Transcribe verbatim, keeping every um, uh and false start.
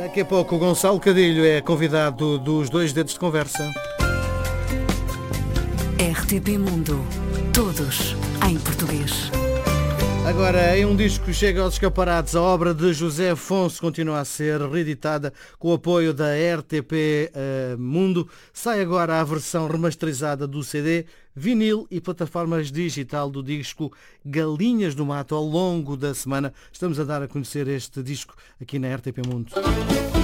Daqui a pouco o Gonçalo Cadilho é convidado dos Dois Dedos de Conversa. R T P Mundo. Todos em português. Agora, em um disco que chega aos escaparates, a obra de José Afonso continua a ser reeditada com o apoio da R T P uh, Mundo. Sai agora a versão remasterizada do C D, vinil e plataformas digital do disco Galinhas do Mato. Ao longo da semana estamos a dar a conhecer este disco aqui na R T P Mundo.